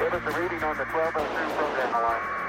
Give us a reading on the 1202 program alarm.